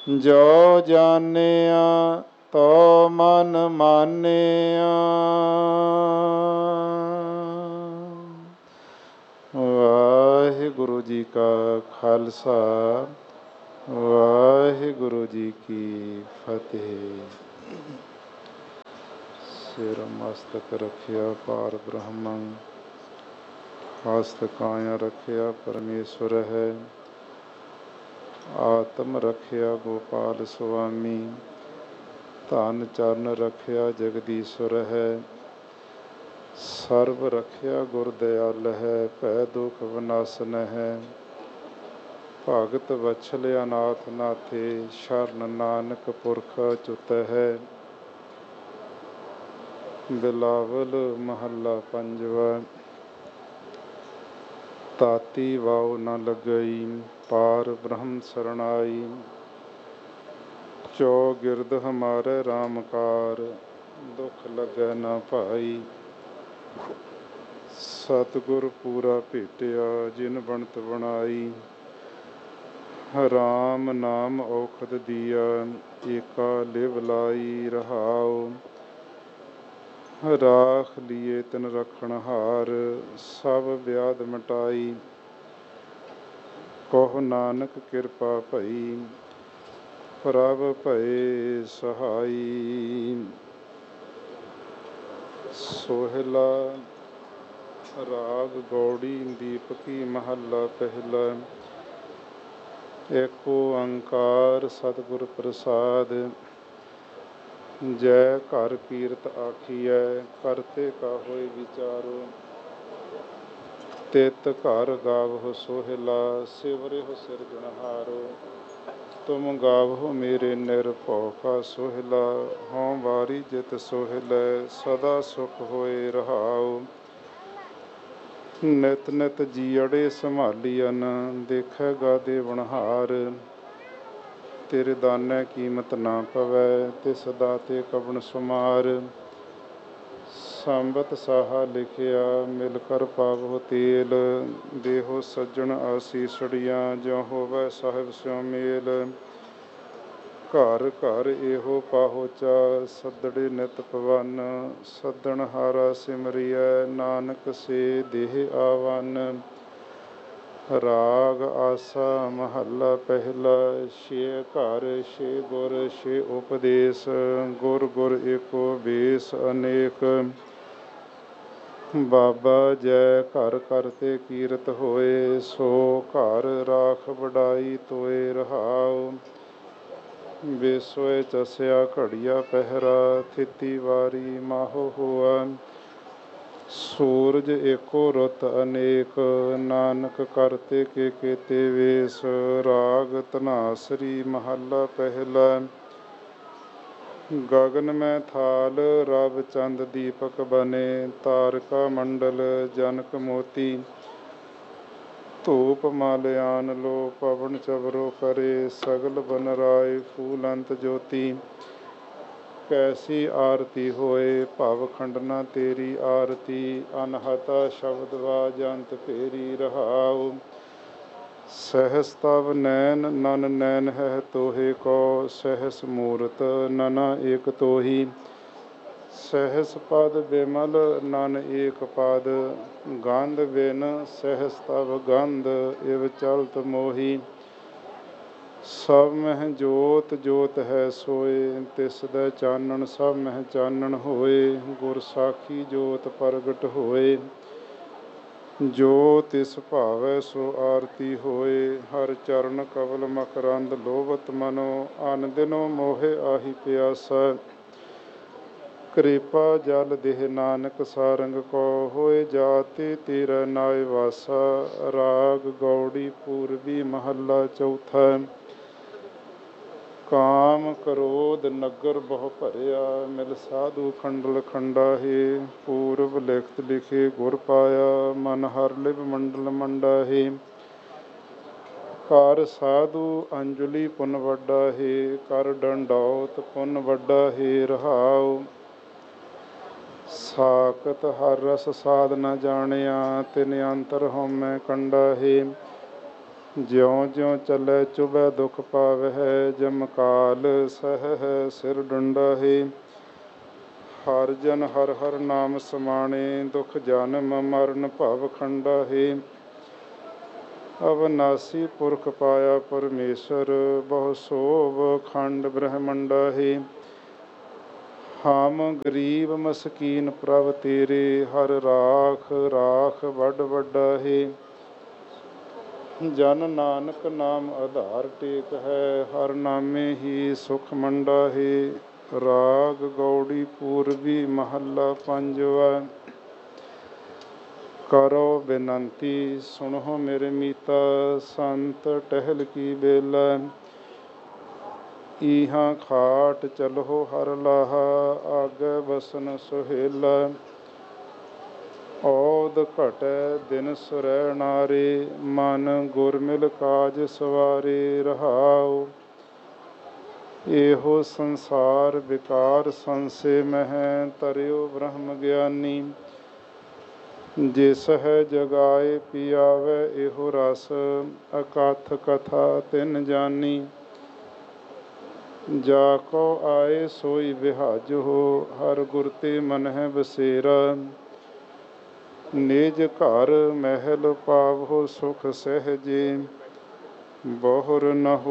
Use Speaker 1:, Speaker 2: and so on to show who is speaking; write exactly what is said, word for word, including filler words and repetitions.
Speaker 1: ਜੋ ਜਾਣਿਆ ਤੋ ਮਨ ਮਾਨਿਆ। ਵਾਹਿਗੁਰੂ ਜੀ ਕਾ ਖਾਲਸਾ, ਵਾਹਿਗੁਰੂ ਜੀ ਕੀ ਫਤਿਹ। ਸਿਰ ਮਸਤਕ ਰੱਖਿਆ ਪਾਰ ਬ੍ਰਹਮੰ, ਹਸਤ ਕਾਇਆ ਰੱਖਿਆ ਪਰਮੇਸ਼ਵਰ ਹੈ। ਆਤਮ ਰੱਖਿਆ ਗੋਪਾਲ ਸੁਆਮੀ, ਧਨ ਚਰਨ ਰੱਖਿਆ ਜਗਦੀਸ਼ਵਰ ਹੈ। ਸਰਬ ਰੱਖਿਆ ਗੁਰ ਦਿਆਲ ਹੈ, ਭੈ ਦੁਖ ਵਿਨਾਸ਼ਨ ਹੈ। ਭਗਤ ਵਛਲ ਅਨਾਥ ਨਾਥੇ, ਸ਼ਰਨ ਨਾਨਕ ਪੁਰਖ ਅਚੁੱਤ ਹੈ। ਬਿਲਾਵਲ ਮਹੱਲਾ ਪੰਜਵਾ। ਤਾਤੀ ਵਾਉ ਨ ਲਗਈ, ਪਾਰ ਬ੍ਰਹਮ ਸਰਣਾਈ। ਚੌ ਗਿਰਦ ਹਮਾਰੇ ਰਾਮ ਕਾਰ, ਦੁਖ ਲੱਗੈ ਨ ਭਾਈ। ਸਤਿਗੁਰ ਪੂਰਾ ਭੇਟਿਆ, ਜਿਨ ਬਣਤ ਬਣਾਈ। ਰਾਮ ਨਾਮ ਔਖਦ ਦੀਆ, ਏਕਾ ਲਿਵ ਲਾਈ ਰਹਾਉ। ਰਾਖ ਲੀਏ ਤਿਨ ਰਖਣ ਹਾਰ, ਸਭ ਵਿਆਧ ਮਿਟਾਈ। ਕਹੋ ਨਾਨਕ ਕਿਰਪਾ ਭਈ, ਪ੍ਰਭ ਭਏ ਸਹਾਈ। ਸੋਹਿਲਾ ਰਾਗ ਗੌੜੀ ਦੀਪਕੀ ਮਹੱਲਾ ਪਹਿਲਾ। ਏਕ ਓੰਕਾਰ ਸਤਿਗੁਰ ਪ੍ਰਸਾਦ, ਜੈ ਘਰ ਕੀਰਤ ਆਖੀਐ, ਕਰਤੇ ਕਾ ਹੋਇ ਵਿਚਾਰੋ। ਤਿਤ ਘਰ ਗਾਵਹੁ ਸੋਹਿਲਾ, ਸਿਵਰਿਹੁ ਸਿਰਜਣਹਾਰੋ। ਤੁਮ ਗਾਵਹੁ ਮੇਰੇ ਨਿਰਭਉ ਕਾ ਸੋਹਿਲਾ, ਹਉ ਵਾਰੀ ਜਿਤ ਸੋਹਿਲੈ, ਸਦਾ ਸੁਖ ਹੋਏ ਰਹਾਉ। ਨਿਤ ਨਿਤ ਜੀਅੜੇ ਸੰਭਾਲੀਅਨ, ਦੇਖੈ ਗਾਦੇ ਵਣਹਾਰ। ਤੇਰੇ ਦਾਨੈ ਕੀਮਤ ਨਾ ਪਵੈ, ਤਿਸ ਦਾਤੇ ਕਵਣ ਸੁਮਾਰ। ਸੰਬਤ ਸਾਹਾ ਲਿਖਿਆ, ਮਿਲ ਕਰ ਪਾਵਹੁ ਤੇਲ। ਦੇਹੋ ਸੱਜਣ ਆਸੀਸੜੀਆਂ, ਜਿਉ ਹੋਵੈ ਸਾਹਿਬ ਸਿਉ ਮੇਲ। ਘਰ ਘਰ ਇਹੋ ਪਾਹੋਚਾ, ਸੱਦੜੇ ਨਿਤ ਪਵਨ। ਸੱਦਣ ਹਾਰਾ ਸਿਮਰਿਐ, ਨਾਨਕ ਸੇ ਦੇਹ ਆਵਨ। ਰਾਗ ਆਸਾ ਮਹੱਲਾ ਪਹਿਲਾ। ਛੇ ਘਰ ਛੇ ਗੁਰ ਛੇ ਉਪਦੇਸ, ਗੁਰ ਗੁਰ ਏਕੋ ਬੇਸ ਅਨੇਕ। ਬਾਬਾ ਜੈ ਘਰ ਕਰਤੇ ਕੀਰਤ ਹੋਏ, ਸੋ ਘਰ ਰਾਖ ਵਡਾਈ ਤੋਏ ਰਹਾਉ। ਬੇਸੋਏ ਚਸਿਆ ਘੜੀਆ ਪਹਿਰਾ, ਥਿਤੀ ਵਾਰੀ ਮਾਹੋ ਹੋਆ। ਸੂਰਜ ਏਕੋ ਰੁੱਤ ਅਨੇਕ, ਨਾਨਕ ਕਰਤੇ ਕੇ ਕੇਤੇ ਵੇਸ। ਰਾਗ ਧਨਾਸਰੀ ਮਹੱਲਾ ਪਹਿਲਾ। ਗਗਨ ਮੈਂ ਥਾਲ ਰਵ ਚੰਦ ਦੀਪਕ ਬਨੇ, ਤਾਰਕਾ ਮੰਡਲ ਜਨਕ ਮੋਤੀ। ਧੂਪ ਮਾਲਿਆਨ ਲੋ ਪਵਨ ਚਵਰੋ ਕਰੇ, ਸਗਲ ਬਨ ਰਾਏ ਫੂਲ ਅੰਤ ਜੋਤੀ। ਕੈਸੀ ਆਰਤੀ ਹੋਏ, ਭਵ ਖੰਡਨਾ ਤੇਰੀ ਆਰਤੀ। ਅਨਹਤਾ ਸ਼ਬਦ ਵਾਜੰਤ ਭੇਰੀ ਰਹਾਉ। ਸਹਸ ਤਵ ਨੈਨ ਨਨ ਨੈਨ ਹੈ ਤੋਹੇ ਕੋ, ਸਹਸ ਮੂਰਤ ਨਨਾ ਏਕ ਤੋਹੀ। ਸਹਸ ਪਦ ਬਿਮਲ ਨਨ ਏਕ ਪਦ, ਗੰਧ ਬਿਨ ਸਹਸ ਤਵ ਗੰਧ ਇਵ ਚਲਤ ਮੋਹੀ। ਸਭ ਮਹਿ ਜੋਤ ਜੋਤ ਹੈ ਸੋਏ, ਤਿਸ ਦੈ ਚਾਨਣ ਸਭ ਮਹਿ ਚਾਨਣ ਹੋਏ। ਗੁਰ ਸਾਖੀ ਜੋਤ ਪ੍ਰਗਟ ਹੋਏ, ਜੋ ਤਿਸ ਭਾਵੈ ਸੋ ਆਰਤੀ ਹੋਏ। ਹਰ ਚਰਨ ਕਵਲ ਮਕਰੰਦ ਲੋਭਤ ਮਨੋ, ਅਨ ਦਿਨੋ ਮੋਹਿ ਆਹੀ ਪਿਆਸਾ। ਕਿਰਪਾ ਜਲ ਦੇਹ ਨਾਨਕ ਸਾਰੰਗ ਕੋ, ਹੋਏ ਜਾਤੀ ਤੇਰਾ ਨਾਇ ਵਾਸਾ। ਰਾਗ ਗੌੜੀ ਪੂਰਬੀ ਮਹੱਲਾ ਚੌਥਾ। ਕਾਮ ਕ੍ਰੋਧ ਨਗਰ ਬਹੁ ਭਰਿਆ, ਮਿਲ ਸਾਧੂ ਖੰਡਲ ਖੰਡਾਹੇ। ਪੂਰਬ ਲਿਖਤ ਲਿਖੇ ਗੁਰ ਪਾਇਆ, ਮਨ ਹਰ ਲਿਵ ਮੰਡਲ ਮੰਡਾਹੇ। ਕਰ ਸਾਧੂ ਅੰਜਲੀ ਪੁੰਨ ਵੱਡਾ ਹੈ, ਕਰ ਡੰਡੌਤ ਪੁੰਨ ਵੱਡਾ ਹੈ ਰਹਾਉ। ਸਾਖਤ ਹਰ ਰਸ ਸਾਧ ਨ ਜਾਣਿਆ, ਤਿਨ ਅੰਤਰ ਹਉਮੈ ਕੰਡਾ ਹੈ। ਜਿਉ ਜਿਉ ਚੱਲੈ ਚੁਬੈ ਦੁਖ ਪਾਵਹਿ, ਜਮ ਕਾਲ ਸਹਿ ਸਿਰ ਡੁੰਡਾਹੇ। ਹਰ ਜਨ ਹਰ ਹਰ ਨਾਮ ਸਮਾਣੇ, ਦੁਖ ਜਨਮ ਮਰਨ ਭਵ ਖੰਡਾਹੇ। ਅਵਨਾਸੀ ਪੁਰਖ ਪਾਇਆ ਪਰਮੇਸ਼ਰ, ਬਹੁ ਸੋਭ ਖੰਡ ਬ੍ਰਹਮੰਡਾ ਹੈ। ਹਮ ਗਰੀਬ ਮਸਕੀਨ ਪ੍ਰਭ ਤੇਰੇ, ਹਰ ਰਾਖ ਰਾਖ ਵੱਡ ਵੱਡਾ ਹੈ। ਜਨ ਨਾਨਕ ਨਾਮ ਆਧਾਰ ਟੇਕ ਹੈ, ਹਰ ਨਾਮੇ ਹੀ ਸੁਖ ਮੰਡਾ ਹੈ। ਰਾਗ ਗੌੜੀ ਪੂਰਬੀ ਮਹੱਲਾ ਪੰਜਵਾ। ਕਰੋ ਬੇਨੰਤੀ ਸੁਣੋ ਮੇਰੇ ਮੀਤਾ, ਸੰਤ ਟਹਿਲ ਕੀ ਬੇਲਾ। ਈਹਾਂ ਖਾਟ ਚਲੋ ਹਰ ਲਾਹਾ, ਆਗੇ ਬਸਨ ਸੁਹੇਲਾ। ਔਦ ਘਟੈ ਦਿਨ ਸੁਰੈ ਨਾਰੇ, ਮਨ ਗੁਰ ਮਿਲ ਕਾਜ ਸਵਾਰੇ ਰਹਾਉ। ਇਹੋ ਸੰਸਾਰ ਵਿਕਾਰ ਸੰਸੇ ਮਹਿ, ਤਰਿਓ ਬ੍ਰਹਮ ਗਿਆਨੀ। ਜਿਸ ਹੈ ਜਗਾਏ ਪੀਆਵੈ ਇਹੋ ਰਸ, ਅਕਥ ਕਥਾ ਤਿਨ ਜਾਨੀ। ਜਾ ਕੋ ਆਏ ਸੋਈ ਬਿਹਾਜਹੁ, ਹਰ ਗੁਰ ਤੇ ਮਨ ਹੈ ਬਸੇਰਾ। ਨਿਜ ਘਰ ਮਹਿਲ ਪਾਵਹੁ ਸੁਖ ਸਹਿਜੇ, ਬਹੁਰ ਨ